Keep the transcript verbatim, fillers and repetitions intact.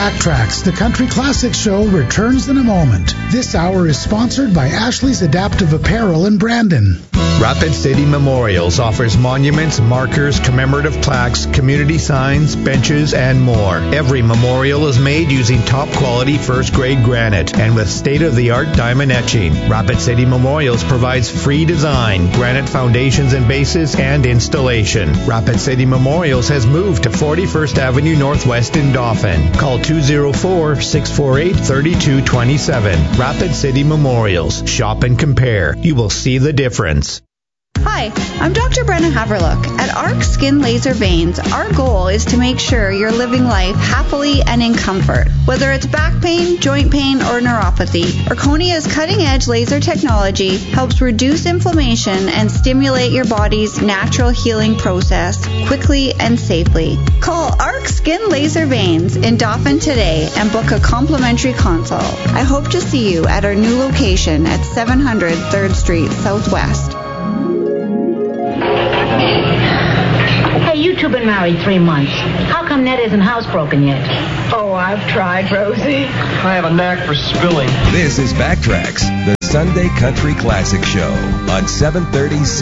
Backtracks, the Country Classics Show, returns in a moment. This hour is sponsored by Ashley's Adaptive Apparel in Brandon. Rapid City Memorials offers monuments, markers, commemorative plaques, community signs, benches, and more. Every memorial is made using top-quality first-grade granite and with state-of-the-art diamond etching. Rapid City Memorials provides free design, granite foundations and bases, and installation. Rapid City Memorials has moved to forty-first Avenue Northwest in Dauphin. Call two oh four, six four eight, three two two seven. Rapid City Memorials. Shop and compare. You will see the difference. Hi, I'm Doctor Brenna Haverlook. At Arc Skin Laser Veins, our goal is to make sure you're living life happily and in comfort. Whether it's back pain, joint pain, or neuropathy, Erconia's cutting-edge laser technology helps reduce inflammation and stimulate your body's natural healing process quickly and safely. Call Arc Skin Laser Veins in Dauphin today and book a complimentary consult. I hope to see you at our new location at seven hundred third Street Southwest. Hey, you two been married three months. How come Ned isn't housebroken yet? Oh, I've tried, Rosie. I have a knack for spilling. This is Backtracks, the Sunday Country Classic Show on seven thirty